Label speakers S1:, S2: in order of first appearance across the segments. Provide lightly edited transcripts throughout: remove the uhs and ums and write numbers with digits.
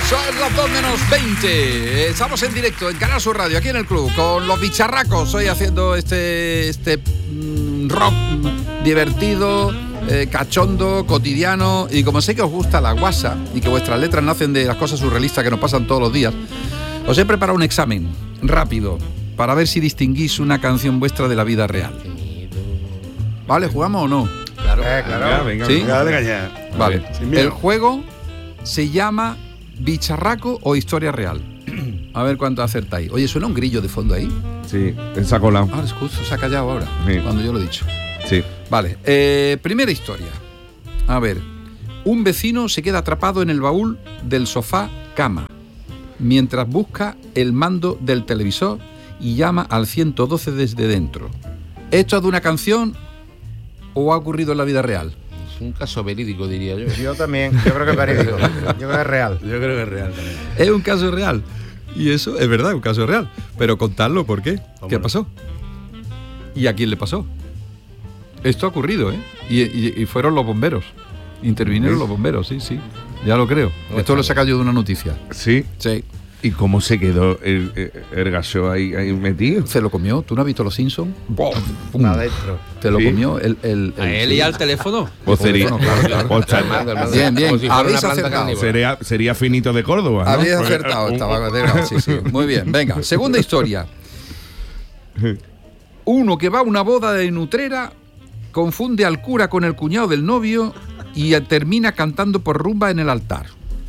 S1: Son las 2:20. Estamos en directo en Canal Sur Radio, aquí en el club, con los bicharracos. Hoy haciendo este rock divertido, cachondo, cotidiano. Y como sé que os gusta la guasa y que vuestras letras nacen de las cosas surrealistas que nos pasan todos los días, os he preparado un examen rápido para ver si distinguís una canción vuestra de la vida real. ¿Vale? ¿Jugamos o no?
S2: Claro. Claro.
S3: Venga,
S1: ¿Sí?
S3: venga, dale caña.
S1: Vale.
S3: Sin miedo.
S1: El juego se llama Bicharraco o Historia Real. A ver cuánto acertáis. Oye, ¿suena un grillo de fondo ahí?
S3: Sí, se ha colado.
S1: Ahora justo se ha callado ahora,
S3: Sí.
S1: cuando yo lo he dicho.
S3: Sí.
S1: Vale, primera historia. A ver, un vecino se queda atrapado en el baúl del sofá cama mientras busca el mando del televisor y llama al 112 desde dentro. ¿Esto es de una canción o ha ocurrido en la vida real?
S2: Es un caso verídico, diría yo.
S4: Yo también, yo creo que es verídico. Yo creo que es real.
S3: Yo creo que es real también.
S1: Es un caso real. Y eso es verdad, es un caso real. Pero contadlo, ¿por qué?
S3: ¿Cómo
S1: ¿Qué
S3: no?
S1: pasó? ¿Y a quién le pasó? Esto ha ocurrido, ¿eh? Y fueron los bomberos. Intervinieron los bomberos, sí, sí. Ya lo creo. Esto lo he sacado yo de una noticia.
S3: Sí.
S1: Sí.
S3: ¿Y cómo se quedó el gacho ahí metido?
S1: Se lo comió. ¿Tú no has visto Los Simpsons? ¡Pum!
S4: Adentro.
S1: Te lo
S3: Sí.
S1: comió
S2: ¿A él y al teléfono?
S3: Pues sería,
S1: Claro. Bien, bien.
S2: Como si fuera
S1: Habéis
S2: una planta
S1: acertado.
S2: carnívora.
S3: sería Finito de Córdoba, ¿no?
S1: Habéis acertado. Estaba delgado, sí, sí. Muy bien, venga. Segunda historia. Uno que va a una boda de Nutrera confunde al cura con el cuñado del novio y termina cantando por rumba en el altar.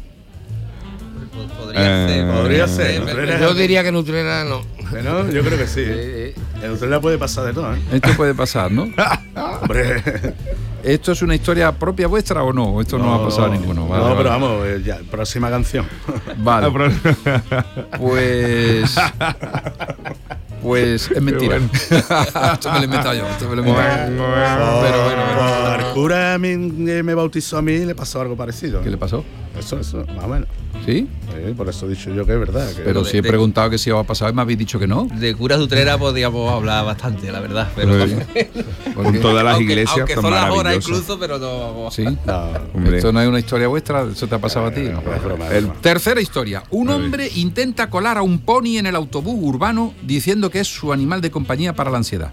S2: Podría ser.
S3: Nutrera.
S2: Yo diría que Nutrera no.
S3: Bueno, yo creo que sí. En Nutrera puede pasar de todo, ¿eh?
S1: Esto puede pasar, ¿no?
S3: Hombre.
S1: ¿Esto es una historia propia vuestra o no? Esto no ha pasado a ninguno. Vale,
S3: No,
S1: vale.
S3: pero vamos, ya, próxima canción.
S1: Vale. Pues es mentira. Esto me lo he inventado yo. Pero bueno.
S3: Al cura me bautizó a mí y le pasó algo parecido.
S1: ¿Qué le pasó?
S3: Eso, más o menos.
S1: ¿Sí?
S3: Por eso he dicho yo que es verdad. Que
S1: Pero si he preguntado que si os ha pasado y me habéis dicho que no.
S2: De curas de Utrera podíamos hablar bastante, la verdad. Pero
S3: con todas las
S2: aunque,
S3: iglesias
S2: aunque
S3: tan
S2: son las horas
S3: maravillosas.
S2: incluso, pero no.
S1: ¿Sí?
S3: No, Hombre.
S1: ¿Esto no es una historia vuestra? ¿Eso te ha pasado a ti? No,
S3: es broma, es
S1: El
S3: broma.
S1: tercera historia. Un hombre intenta colar a un pony en el autobús urbano diciendo que es su animal de compañía para la ansiedad.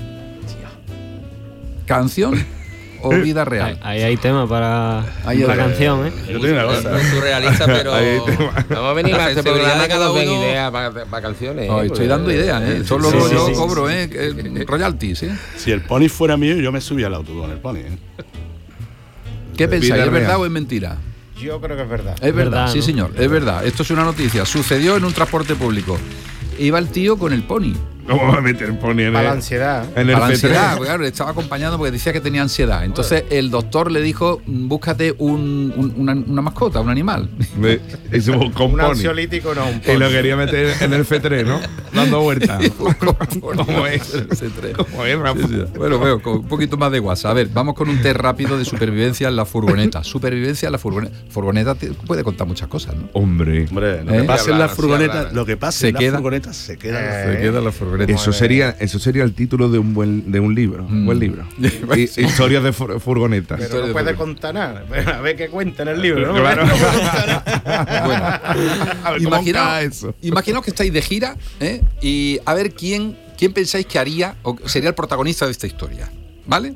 S1: ¿Canción o vida real?
S5: Ahí hay tema para
S1: Ahí
S5: la
S1: hay-
S5: canción, ¿eh?
S3: Yo tengo una cosa.
S2: Es surrealista, pero.
S4: Vamos a venir
S2: La
S4: a este
S2: sensibilidad
S4: programa
S2: de
S4: que
S2: cada
S4: nos den
S2: uno-
S4: ideas para canciones.
S1: Ay, estoy dando ideas, ¿eh? Esto luego
S5: sí,
S1: yo
S5: sí,
S1: cobro, royalties, ¿eh?
S3: Si el pony fuera mío, yo me subía al autobús con el pony, ¿eh?
S1: ¿Qué pensáis?
S3: Vida
S1: ¿Es verdad
S3: real.
S1: o es mentira?
S4: Yo creo que es verdad.
S1: Es verdad,
S5: verdad,
S1: sí
S5: ¿no?
S1: señor, es verdad. Esto es una noticia. Sucedió en un transporte público. Iba el tío con el pony.
S3: ¿Cómo va a meter el pony en
S4: Para la
S3: el,
S4: ansiedad.
S3: en el
S1: Para la
S3: F3?
S1: ansiedad, porque, claro, le estaba acompañando porque decía que tenía ansiedad. Entonces el doctor le dijo, búscate una mascota, un animal.
S3: Y se buscó un
S4: Un
S3: pony.
S4: ansiolítico no, un
S3: Y
S4: pony.
S3: lo quería meter en el F3, ¿no? Dando vueltas. ¿Cómo es? ¿Cómo es, Rafa?
S1: Sí, sí. Bueno, veo, con un poquito más de WhatsApp. A ver, vamos con un test rápido de supervivencia en la furgoneta. Supervivencia en la furgoneta. Furgoneta puede contar muchas cosas, ¿no?
S3: Hombre.
S1: ¿Eh?
S3: Hombre, lo que pasa en la
S2: Sí,
S3: furgoneta,
S2: hablar.
S3: lo que pasa
S1: Se
S3: en la
S1: queda.
S3: furgoneta se queda. en la
S1: Se
S3: furgoneta.
S1: queda en la furgoneta.
S3: Eso sería el título de un libro. Un buen libro.
S1: Sí.
S3: Historias de furgonetas.
S4: Pero
S1: Historia
S4: no
S1: de
S4: puede
S1: furgoneta.
S4: contar nada. Pero a ver qué cuenta en el libro, ¿no?
S3: Claro.
S1: Bueno,
S3: A ver, ¿cómo encaja eso?
S1: imaginaos que estáis de gira, ¿eh? Y a ver quién pensáis que haría o sería el protagonista de esta historia, ¿vale?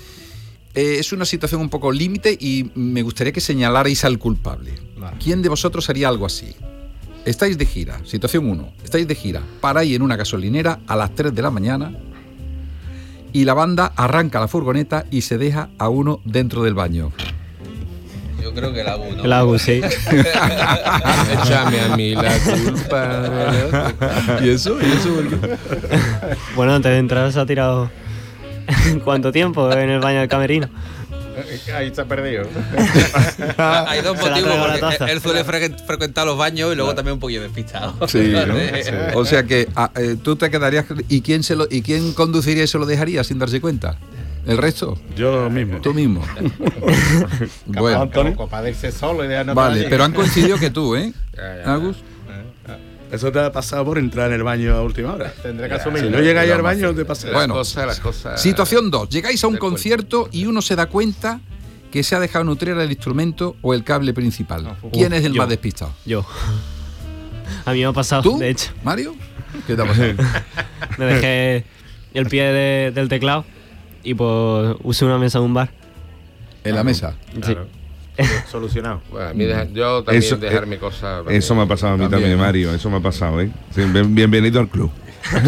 S1: Es una situación un poco límite y me gustaría que señalarais al culpable.
S4: Vale.
S1: ¿Quién de vosotros haría algo así? Estáis de gira, situación 1, estáis de gira, paráis en una gasolinera a las 3 de la mañana y la banda arranca la furgoneta y se deja a uno dentro del baño.
S2: Yo creo que la hago, ¿no?
S5: El Agus, sí.
S2: Échame a mí la culpa.
S1: ¿Y eso? ¿Y eso por qué?
S5: Bueno, antes de entrar se ha tirado ¿cuánto tiempo en el baño del camerino?
S4: Ahí está perdido.
S2: Hay dos
S5: Se la
S2: motivos,
S5: traigo la
S2: porque
S5: taza.
S2: él suele frecuentar los baños y luego también un poquillo despistado.
S1: Sí, ¿no? O sea que tú te quedarías. ¿Y quién conduciría y se lo dejaría sin darse cuenta? ¿El resto?
S3: Yo mismo.
S1: Tú mismo. Bueno,
S3: Antonio.
S4: Para irse solo y dejarnos
S1: vale,
S4: allí.
S1: pero han coincidido que tú, ¿eh?
S4: Ya.
S1: Agus.
S3: Eso te ha pasado por entrar en el baño a última hora.
S4: Tendré que
S3: Si
S4: asumirlo.
S3: no llegáis al baño, te pasa.
S1: Bueno,
S2: Las cosas.
S1: Situación 2. Llegáis a un
S2: Del cuento.
S1: concierto y uno se da cuenta que se ha dejado en Utrera el instrumento o el cable principal. ¿Quién es el
S5: yo.
S1: más despistado?
S5: Yo. A mí me ha pasado,
S1: ¿Tú,
S5: de hecho.
S1: Mario? ¿Qué te ha pasado?
S5: Me dejé el pie del teclado y pues usé una mesa de un bar.
S1: En la mesa.
S4: Claro. Solucionado.
S2: Bueno, a mí yo también
S3: Eso,
S2: dejarme cosas.
S3: Eso me ha pasado a mí
S1: También,
S3: también,
S1: ¿no?
S3: Mario. Eso me ha pasado, ¿eh? Sí, bienvenido al club.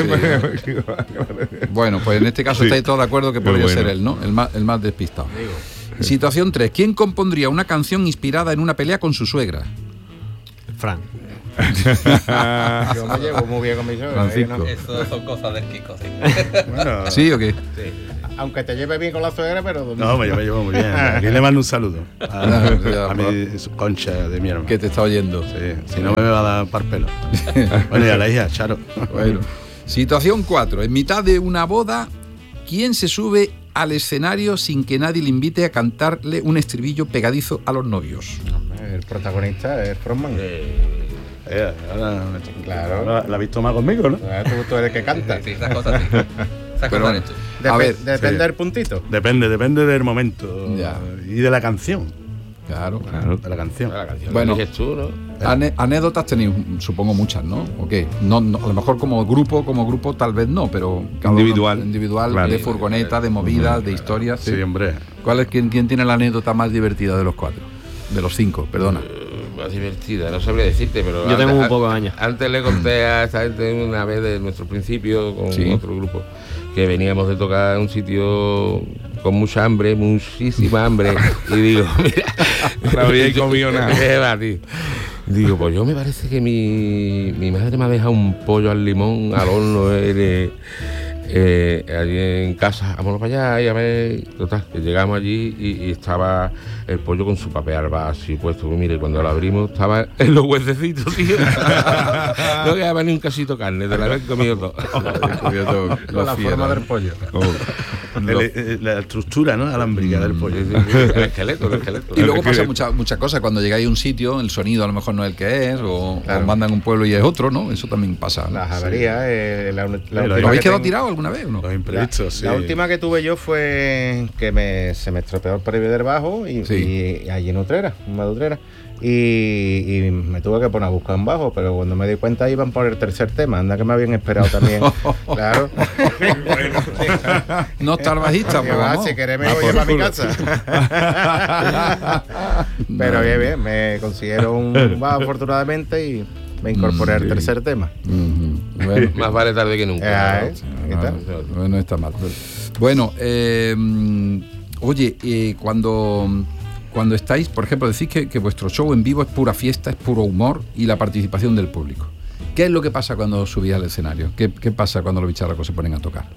S1: Bueno, pues en este caso
S3: Sí.
S1: estáis todos de acuerdo que
S3: Pero
S1: podría
S3: bueno.
S1: ser él, ¿no? El más despistado. Situación 3. ¿Quién compondría una canción inspirada en una pelea con su suegra?
S5: Fran.
S4: Yo me llevo muy bien con mi suegra.
S1: Francisco.
S4: ¿no?
S2: Eso son cosas del Kiko, sí.
S4: Bueno,
S1: ¿Sí o qué?
S4: aunque te lleves bien con la suegra, pero...
S6: No, yo me llevo muy bien. Aquí le mando un saludo
S1: Ya,
S6: a mi concha de mi hermano.
S1: Que te está oyendo.
S6: Sí, si no me va a dar par pelo. Bueno, y a la hija, Charo.
S1: Bueno. Situación 4. En mitad de una boda, ¿quién se sube al escenario sin que nadie le invite a cantarle un estribillo pegadizo a los novios?
S4: El protagonista es Frontman.
S6: Ahora,
S4: Claro.
S6: La has visto más conmigo, ¿no?
S4: Tú eres el que canta.
S2: Sí, esas cosas sí. Esas
S1: Pero
S2: cosas eres tú.
S1: A ver,
S4: depende
S6: sí.
S4: del puntito.
S6: Depende del momento
S1: Ya.
S6: y de la canción.
S1: Claro.
S6: De la canción.
S2: La canción
S1: Bueno.
S2: la eliges tú, ¿no?
S1: Anécdotas tenéis, supongo, muchas, ¿no? ¿O qué? No, a lo mejor como grupo tal vez no, pero cada uno individual,
S3: Claro.
S1: de furgoneta, de movidas, de historias.
S6: Sí, hombre.
S1: ¿Quién tiene la anécdota más divertida de los 4? De los 5, perdona.
S2: Más divertida, no sabría decirte, pero.
S5: Yo tengo un poco de años.
S2: Antes le conté a esta gente una vez de nuestro principio con
S1: Sí.
S2: otro grupo que veníamos de tocar en un sitio con mucha hambre, muchísima hambre. Y digo, mira.
S3: No había comido nada.
S2: ¿Qué va, tío? Digo, pues yo me parece que mi madre me ha dejado un pollo al limón al horno allí en casa. Vámonos para allá y a ver. Total, que llegamos allí y estaba el pollo con su papel alba así puesto. Y mire, cuando lo abrimos estaba en los huesecitos, tío. No quedaba ni un casito de carne, te la habían comido todo.
S4: Con la forma del pollo.
S6: La estructura, ¿no? Alámbrica del pollo.
S2: El esqueleto.
S1: Y luego pasa muchas cosas. Cuando llegáis a un sitio, el sonido a lo mejor no es el que es, o
S4: Claro.
S1: os mandan a un pueblo y es otro, ¿no? Eso también pasa, ¿no?
S4: Las averías, la
S6: lo
S4: última
S1: ¿Lo
S4: que
S1: habéis quedado
S4: tengo-
S1: tirado alguna vez o no?
S6: Los imprevistos, sí.
S4: La última que tuve yo fue que se me estropeó el previo del bajo y allí en Utrera, en Utrera. Y me tuve que poner a buscar un bajo, pero cuando me di cuenta iban por el tercer tema. Anda que me habían esperado también. Claro.
S1: No estar bajista,
S4: Que
S1: pues
S4: va,
S1: vamos.
S4: si querés me voy a llevar a mi casa. Pero bien, me consiguieron un bajo afortunadamente y me incorporé al tercer tema.
S1: Ujú. Bueno.
S2: Más vale tarde que nunca. ¿no?
S4: ¿Qué tal?
S1: No está mal. Bueno, oye, cuando estáis, por ejemplo, decís que vuestro show en vivo es pura fiesta, es puro humor y la participación del público. ¿Qué es lo que pasa cuando subís al escenario? ¿Qué pasa cuando los bicharracos se ponen a tocar?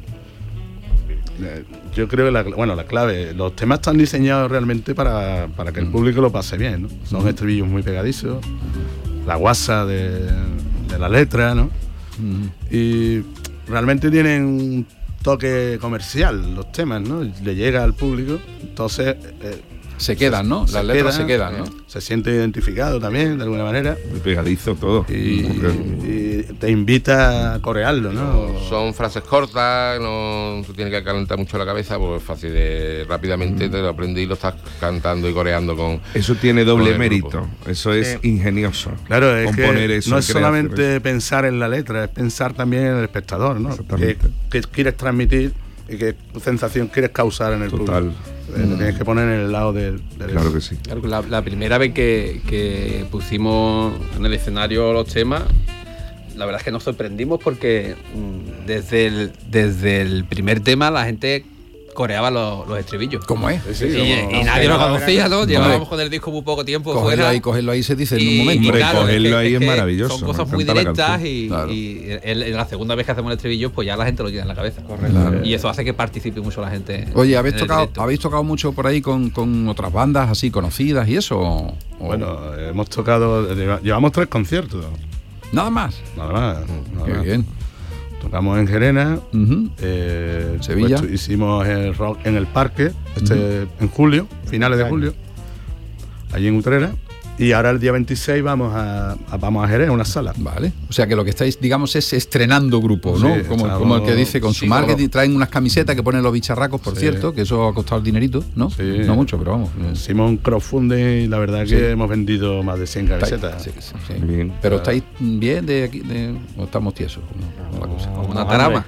S6: Yo creo que la clave, los temas están diseñados realmente para que el público lo pase bien, ¿no? Son estribillos muy pegadizos, la guasa de la letra, ¿no? Y realmente tienen un toque comercial los temas, ¿no? Le llega al público, entonces
S1: Se quedan, ¿no? Las letras se quedan, ¿no?
S6: Se siente identificado también, de alguna manera,
S3: Muy pegadizo todo.
S6: y te invita a corearlo, ¿no?
S2: Son frases cortas, no se tiene que calentar mucho la cabeza, pues es fácil de rápidamente te lo aprendí y lo estás cantando y coreando con.
S3: Eso tiene doble
S2: con el
S3: mérito.
S2: grupo.
S3: Eso es ingenioso.
S6: Claro, es
S3: Componer
S6: que
S3: eso,
S6: no es
S3: crear
S6: solamente
S3: eso.
S6: pensar en la letra, es pensar también en el espectador, ¿no?
S3: Exactamente.
S6: ¿Qué quieres transmitir y qué sensación quieres causar en el
S3: Total.
S6: público? Te tienes que poner en el lado del
S3: Claro que sí.
S7: Claro, la primera vez que pusimos en el escenario los temas, la verdad es que nos sorprendimos porque desde el primer tema la gente coreaba los estribillos.
S1: ¿Cómo es?
S7: Y nadie lo conocía, ¿no? Llevábamos con el disco muy poco tiempo
S1: Cogerlo ahí se dice en un momento.
S3: Hombre, cogerlo ahí es
S7: que
S3: maravilloso,
S7: Son cosas
S3: me
S7: muy
S3: encanta la
S7: directas
S3: canción.
S7: y,
S1: Claro.
S7: y en la segunda vez que hacemos el estribillo, pues ya la gente lo tiene en la cabeza.
S1: Claro.
S7: Y eso hace que participe mucho la gente.
S1: Oye,
S7: en el directo.
S1: ¿habéis tocado mucho por ahí con otras bandas así conocidas y eso? ¿O
S6: Bueno, hemos tocado, llevamos 3 conciertos,
S1: nada más.
S6: nada más. nada
S1: Qué
S6: más.
S1: bien.
S6: Tocamos en Gerena,
S1: Ujú.
S6: Sevilla.
S1: Sevilla.
S6: Hicimos el rock en el parque, en julio, finales de julio, allí en Utrera. Y ahora el día 26 vamos a Jerez, a una sala.
S1: Vale. O sea que lo que estáis, digamos, es estrenando grupo, ¿no?
S6: Sí,
S1: como el que dice con su marketing,
S6: claro.
S1: traen unas camisetas que ponen los bicharracos, por
S6: Sí.
S1: cierto, que eso ha costado el dinerito, ¿no?
S6: Sí.
S1: No mucho, pero vamos.
S6: Hicimos un crowdfunding y la verdad
S1: Sí.
S6: que hemos vendido más de 100 camisetas.
S1: Sí, sí, sí.
S3: Bien.
S1: Pero estáis bien de aquí, o estamos tiesos. ¿no? La cosa.
S7: Como una tarama.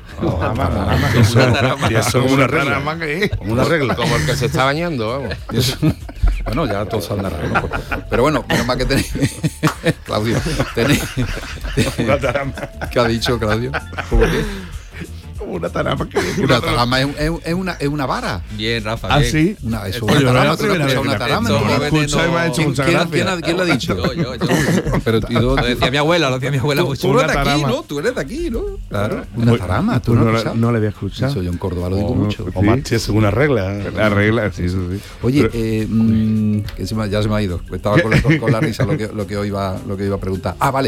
S6: Y eso es una regla. Como una regla.
S2: Como el que se está bañando, vamos.
S1: Bueno, ya todo saldrá, ¿no? Pero bueno, menos mal que tenéis. Claudio, tenéis.
S6: Una tarama.
S1: ¿Qué ha dicho Claudio? ¿Cómo que?
S6: Como una tarama.
S1: Una tarama es una vara.
S7: Bien, Rafa.
S6: ¿Ah,
S7: bien.
S6: sí?
S1: Eso es
S6: Oye,
S1: una
S6: no
S1: tarama.
S6: es
S1: ¿Tú no
S6: la
S1: has
S6: primera
S1: escuchado una
S6: vez que
S1: tarama?
S7: Eso
S1: ¿No?
S7: lo
S6: escucha y me ha hecho mucha gracia.
S1: ¿Quién lo ha dicho?
S7: Yo.
S1: Pero ¿y
S7: Lo
S1: dónde?
S7: decía mi abuela, mucho.
S1: Tú eres de
S3: Una
S1: aquí,
S3: tarama.
S1: ¿no? Tú eres de aquí, ¿no? Claro. Una tarama, tú no lo has escuchado.
S3: No le había escuchado.
S1: Eso yo en Córdoba lo digo mucho.
S6: O más, si es una regla.
S3: La regla, sí, eso sí.
S1: Oye,
S3: Pero-
S1: que ya se me ha ido. Estaba con la risa lo que os iba a preguntar. Ah, vale.